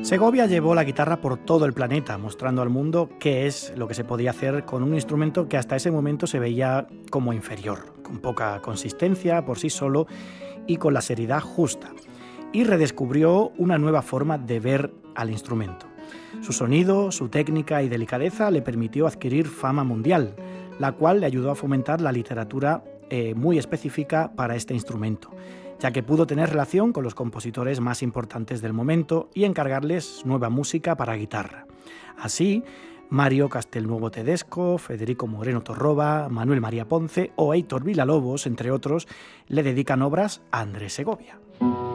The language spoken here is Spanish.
Segovia llevó la guitarra por todo el planeta, mostrando al mundo qué es lo que se podía hacer con un instrumento que hasta ese momento se veía como inferior, con poca consistencia por sí solo y con la seriedad justa. Y redescubrió una nueva forma de ver al instrumento. Su sonido, su técnica y delicadeza le permitió adquirir fama mundial, la cual le ayudó a fomentar la literatura muy específica para este instrumento, ya que pudo tener relación con los compositores más importantes del momento y encargarles nueva música para guitarra. Así, Mario Castelnuovo Tedesco, Federico Moreno Torroba, Manuel María Ponce o Heitor Villa-Lobos, entre otros, le dedican obras a Andrés Segovia.